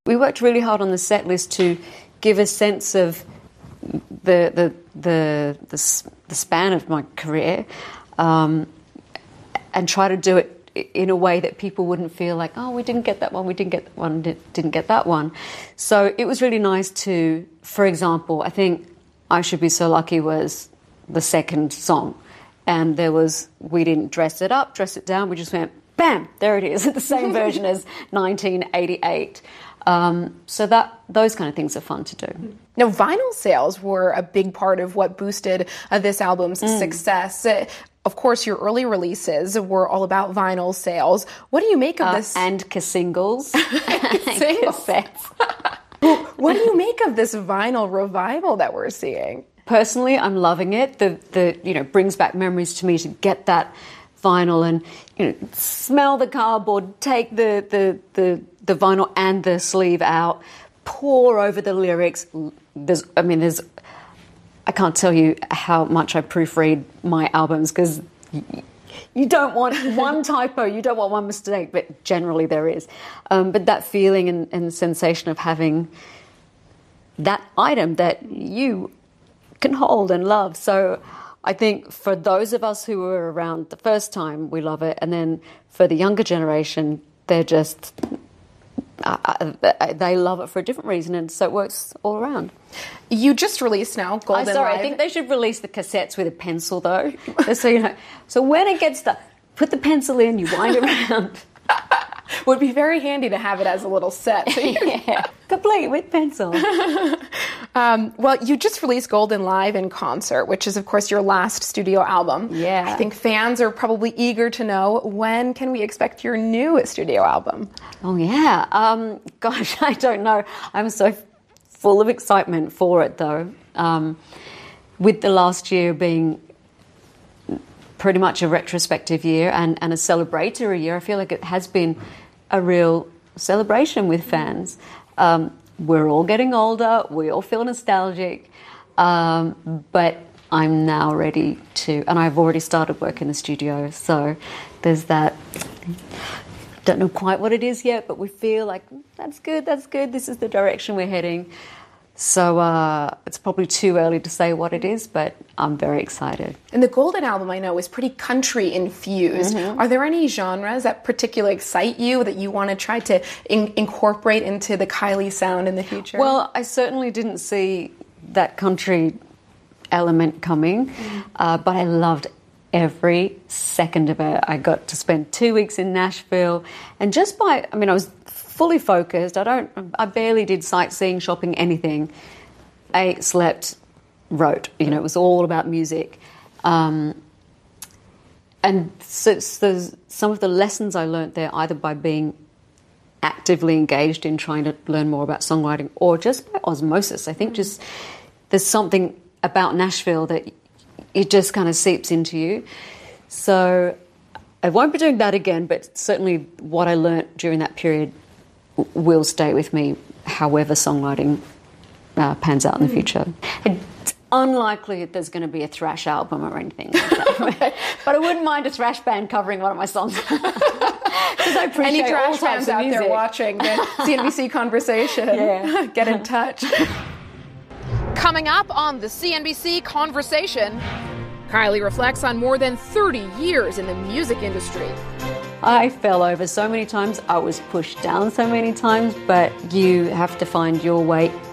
we worked really hard on the set list to give a sense of the span of my career, and try to do it in a way that people wouldn't feel like, oh, we didn't get that one, didn't get that one. So it was really nice to, for example, I think I Should Be So Lucky was the second song, and we didn't dress it up, dress it down, we just went, bam, there it is, the same version as 1988. So those kind of things are fun to do. Now, vinyl sales were a big part of what boosted this album's success. Of course, your early releases were all about vinyl sales. What do you make of this? And singles. Cassettes. What do you make of this vinyl revival that we're seeing? Personally, I'm loving it. The brings back memories to me to get that vinyl and smell the cardboard, take the vinyl and the sleeve out, pore over the lyrics. I can't tell you how much I proofread my albums, because you don't want one typo, you don't want one mistake, but generally there is. But that feeling and sensation of having that item that you can hold and love. So I think for those of us who were around the first time, we love it. And then for the younger generation, they're just... they love it for a different reason, and so it works all around. You just released now Golden Live. I think they should release the cassettes with a pencil, though. So you know, so when it gets put the pencil in, you wind it around. Would be very handy to have it as a little set. Yeah, complete with pencil. Well, you just released Golden Live in concert, which is, of course, your last studio album. Yeah. I think fans are probably eager to know, when can we expect your new studio album? Oh, yeah. Gosh, I don't know. I'm so full of excitement for it, though. With the last year being pretty much a retrospective year and a celebratory year, I feel like it has been a real celebration with fans. We're all getting older, we all feel nostalgic, but I'm now ready to, and I've already started work in the studio, so there's that. Don't know quite what it is yet, but we feel like that's good, this is the direction we're heading. So it's probably too early to say what it is, but I'm very excited. And the Golden album, I know, is pretty country infused. Mm-hmm. Are there any genres that particularly excite you that you want to try to incorporate into the Kylie sound in the future? Well, I certainly didn't see that country element coming, but I loved every second of it. I got to spend 2 weeks in Nashville, and I was fully focused. I barely did sightseeing, shopping, anything. Ate, slept, wrote. It was all about music. And so some of the lessons I learnt there, either by being actively engaged in trying to learn more about songwriting or just by osmosis. I think just there's something about Nashville that it just kind of seeps into you. So I won't be doing that again, but certainly what I learnt during that period will stay with me, however songwriting pans out in the future. It's unlikely that there's going to be a thrash album or anything like that. But I wouldn't mind a thrash band covering one of my songs. I appreciate any thrash all types fans of out music. there watching the CNBC Conversation, get in touch. Coming up on the CNBC Conversation, Kylie reflects on more than 30 years in the music industry. I fell over so many times, I was pushed down so many times, but you have to find your way